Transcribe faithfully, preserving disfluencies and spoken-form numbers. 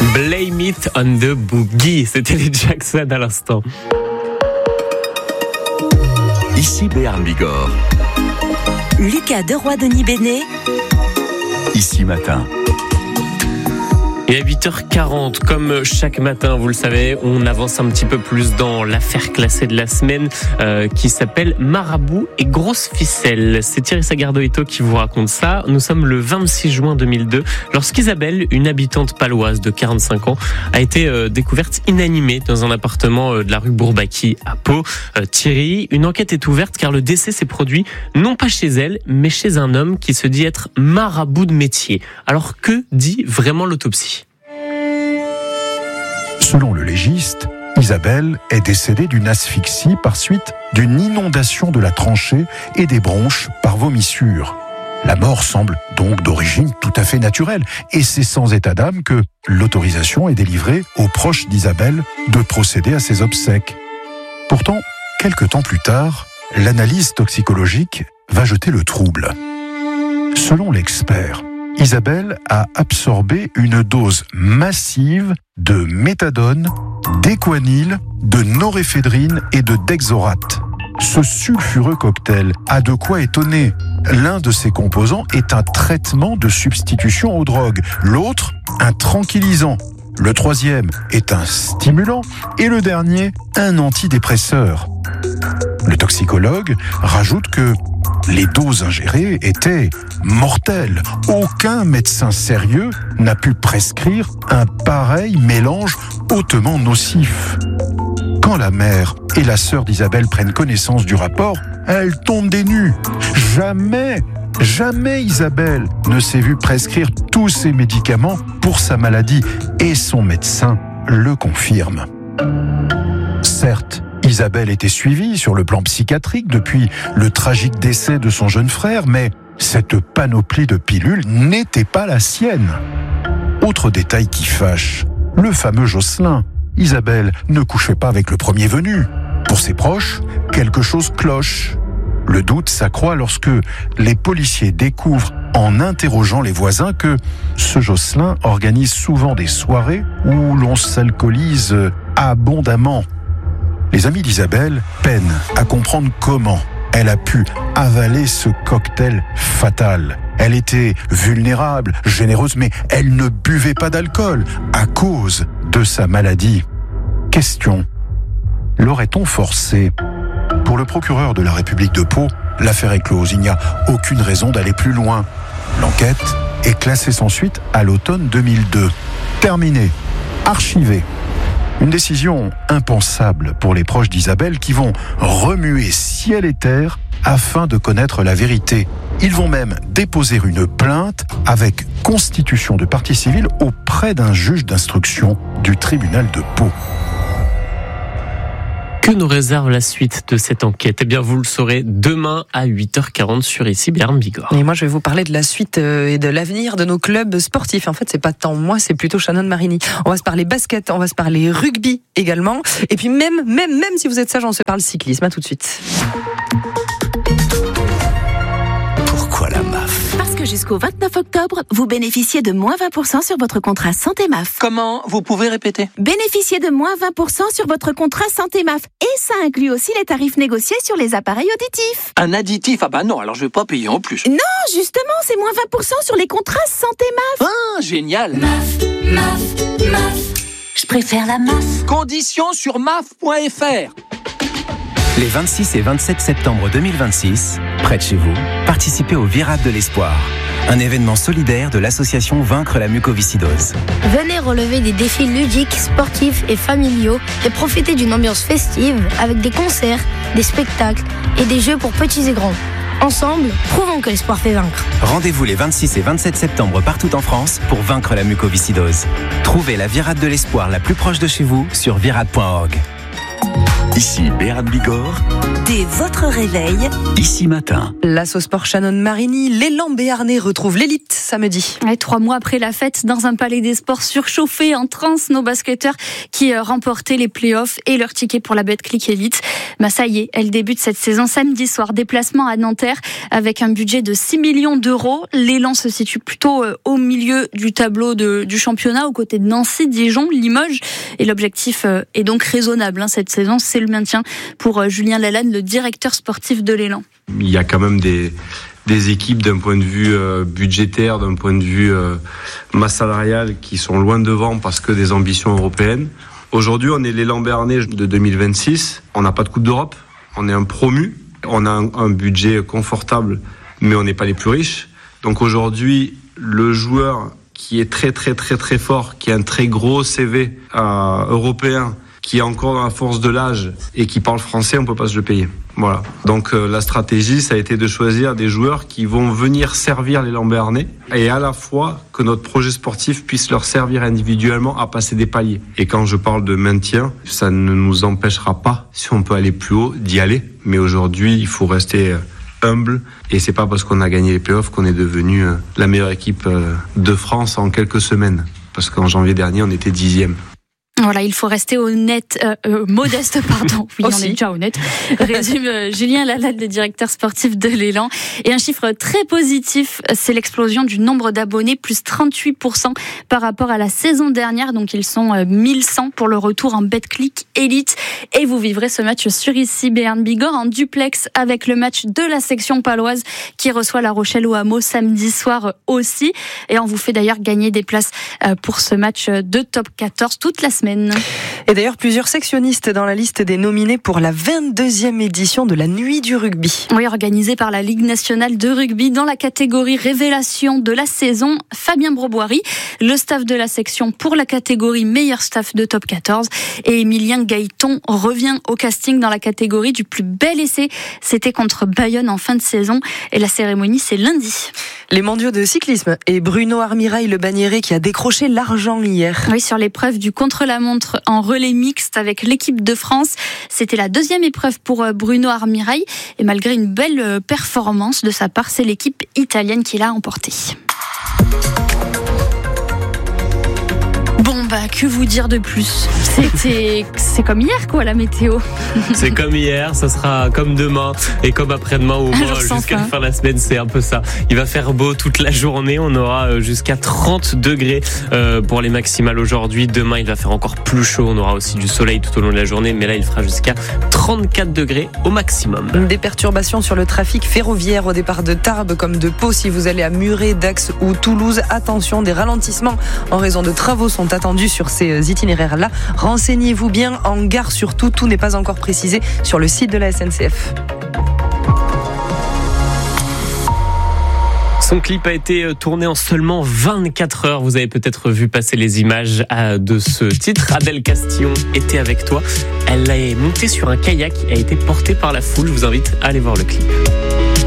Blame it on the boogie. C'était les Jackson à l'instant. Ici Béarn Bigorre. Lucas Deroy-Denis Bénet. Ici Matin. Et à huit heures quarante, comme chaque matin, vous le savez, on avance un petit peu plus dans l'affaire classée de la semaine euh, qui s'appelle Marabout et grosse ficelle. C'est Thierry Sagardoito qui vous raconte ça. Nous sommes le vingt-six juin deux mille deux, lorsqu'Isabelle, une habitante paloise de quarante-cinq ans, a été euh, découverte inanimée dans un appartement euh, de la rue Bourbaki à Pau. Euh, Thierry, une enquête est ouverte car le décès s'est produit non pas chez elle, mais chez un homme qui se dit être marabout de métier. Alors que dit vraiment l'autopsie ? Selon le légiste, Isabelle est décédée d'une asphyxie par suite d'une inondation de la tranchée et des bronches par vomissure. La mort semble donc d'origine tout à fait naturelle et c'est sans état d'âme que l'autorisation est délivrée aux proches d'Isabelle de procéder à ses obsèques. Pourtant, quelque temps plus tard, l'analyse toxicologique va jeter le trouble. Selon l'expert, Isabelle a absorbé une dose massive de méthadone, d'équanil, de noréphédrine et de dexorate. Ce sulfureux cocktail a de quoi étonner. L'un de ses composants est un traitement de substitution aux drogues, l'autre un tranquillisant. Le troisième est un stimulant et le dernier un antidépresseur. Le toxicologue rajoute que les doses ingérées étaient mortelles. Aucun médecin sérieux n'a pu prescrire un pareil mélange hautement nocif. Quand la mère et la sœur d'Isabelle prennent connaissance du rapport, elles tombent des nues. Jamais, jamais Isabelle ne s'est vue prescrire tous ces médicaments pour sa maladie et son médecin le confirme. Certes, Isabelle était suivie sur le plan psychiatrique depuis le tragique décès de son jeune frère, mais cette panoplie de pilules n'était pas la sienne. Autre détail qui fâche, le fameux Jocelyn. Isabelle ne couchait pas avec le premier venu. Pour ses proches, quelque chose cloche. Le doute s'accroît lorsque les policiers découvrent, en interrogeant les voisins, que ce Jocelyn organise souvent des soirées où l'on s'alcoolise abondamment. Les amis d'Isabelle peinent à comprendre comment elle a pu avaler ce cocktail fatal. Elle était vulnérable, généreuse, mais elle ne buvait pas d'alcool à cause de sa maladie. Question, l'aurait-on forcée ? Pour le procureur de la République de Pau, l'affaire est close. Il n'y a aucune raison d'aller plus loin. L'enquête est classée sans suite à l'automne deux mille deux. Terminée, archivée. Une décision impensable pour les proches d'Isabelle qui vont remuer ciel et terre afin de connaître la vérité. Ils vont même déposer une plainte avec constitution de partie civile auprès d'un juge d'instruction du tribunal de Pau. Que nous réserve la suite de cette enquête ? Eh bien, vous le saurez demain à huit heures quarante sur Ici Béarn Bigorre. Et moi, je vais vous parler de la suite et de l'avenir de nos clubs sportifs. En fait, c'est pas tant moi, c'est plutôt Shannon Marini. On va se parler basket, on va se parler rugby également. Et puis même, même, même si vous êtes sage, on se parle cyclisme. À tout de suite. Pourquoi la M A F ? Parce que jusqu'au vingt-neuf octobre, vous bénéficiez de moins vingt pour cent sur votre contrat Santé M A F. Comment ? Vous pouvez répéter ? Bénéficiez de moins vingt pour cent sur votre contrat Santé M A F. Et ça inclut aussi les tarifs négociés sur les appareils auditifs. Un additif ? Ah bah non, alors je vais pas payer en plus. Non, justement, c'est moins vingt pour cent sur les contrats Santé M A F. Ah, génial ! M A F, M A F, M A F. Je préfère la M A F. Conditions sur M A F point F R. Les vingt-six et vingt-sept septembre deux mille vingt-six, près de chez vous, participez au Virade de l'Espoir, un événement solidaire de l'association Vaincre la mucoviscidose. Venez relever des défis ludiques, sportifs et familiaux et profitez d'une ambiance festive avec des concerts, des spectacles et des jeux pour petits et grands. Ensemble, prouvons que l'espoir fait vaincre. Rendez-vous les vingt-six et vingt-sept septembre partout en France pour vaincre la mucoviscidose. Trouvez la Virade de l'Espoir la plus proche de chez vous sur virade point org. Ici Béarn Bigorre. Dès votre réveil, Ici Matin. L'asso sport Shannon Marini, l'élan béarnais retrouve l'élite samedi. Ouais, trois mois après la fête dans un palais des sports surchauffé en transe, nos basketteurs qui euh, remportaient les playoffs et leur ticket pour la Betclic Elite. Bah ça y est, elle débute cette saison samedi soir. Déplacement à Nanterre avec un budget de six millions d'euros. L'élan se situe plutôt euh, au milieu du tableau de, du championnat, aux côtés de Nancy, Dijon, Limoges. Et l'objectif euh, est donc raisonnable hein, cette saison, c'est le maintien pour euh, Julien Lalanne, le directeur sportif de l'élan. Il y a quand même des, des équipes d'un point de vue euh, budgétaire, d'un point de vue euh, masse salariale qui sont loin devant parce que des ambitions européennes. Aujourd'hui, on est l'élan béarnais de deux mille vingt-six. On n'a pas de Coupe d'Europe. On est un promu. On a un, un budget confortable, mais on n'est pas les plus riches. Donc aujourd'hui, le joueur qui est très très très très fort, qui a un très gros C V euh, européen, qui est encore dans la force de l'âge et qui parle français, on peut pas se le payer. Voilà. Donc euh, la stratégie, ça a été de choisir des joueurs qui vont venir servir l'élan béarnais et à la fois que notre projet sportif puisse leur servir individuellement à passer des paliers. Et quand je parle de maintien, ça ne nous empêchera pas, si on peut aller plus haut, d'y aller. Mais aujourd'hui, il faut rester humble et c'est pas parce qu'on a gagné les playoffs qu'on est devenu euh, la meilleure équipe euh, de France en quelques semaines. Parce qu'en janvier dernier, on était dixième. Voilà, il faut rester honnête, euh, euh, modeste, pardon. Oui, on est déjà honnête. Résume euh, Julien Lalanne, le directeur sportif de l'élan. Et un chiffre très positif, c'est l'explosion du nombre d'abonnés, plus trente-huit pour cent par rapport à la saison dernière. Donc ils sont euh, mille cent pour le retour en Betclic Elite. Et vous vivrez ce match sur ici Béarn Bigorre en duplex avec le match de la section paloise qui reçoit La Rochelle au Hameau samedi soir aussi. Et on vous fait d'ailleurs gagner des places euh, pour ce match de top quatorze toute la semaine. Et d'ailleurs, plusieurs sectionnistes dans la liste des nominés pour la vingt-deuxième édition de la Nuit du rugby. Oui, organisée par la Ligue nationale de rugby dans la catégorie révélation de la saison. Fabien Broboiry, le staff de la section pour la catégorie meilleur staff de top quatorze. Et Emilien Gaëton revient au casting dans la catégorie du plus bel essai. C'était contre Bayonne en fin de saison. Et la cérémonie, c'est lundi. Les mondiaux de cyclisme et Bruno Armirail, le banniéré qui a décroché l'argent hier. Oui, sur l'épreuve du contre-la-montre en relais mixte avec l'équipe de France. C'était la deuxième épreuve pour Bruno Armirail. Et malgré une belle performance de sa part, c'est l'équipe italienne qui l'a emporté. Bon bah que vous dire de plus. C'était c'est comme hier quoi la météo. C'est comme hier, ça sera comme demain et comme après-demain au moins jusqu'à la fin de la semaine, c'est un peu ça. Il va faire beau toute la journée, on aura jusqu'à trente degrés pour les maximales aujourd'hui. Demain, il va faire encore plus chaud, on aura aussi du soleil tout au long de la journée, mais là il fera jusqu'à trente-quatre degrés au maximum. Des perturbations sur le trafic ferroviaire au départ de Tarbes comme de Pau si vous allez à Muret, Dax ou Toulouse. Attention, des ralentissements en raison de travaux sont attendus sur ces itinéraires-là. Renseignez-vous bien en gare surtout, tout n'est pas encore précisé sur le site de la S N C F. Son clip a été tourné en seulement vingt-quatre heures. Vous avez peut-être vu passer les images de ce titre. Adèle Castillon était avec toi. Elle est montée sur un kayak et a été portée par la foule. Je vous invite à aller voir le clip.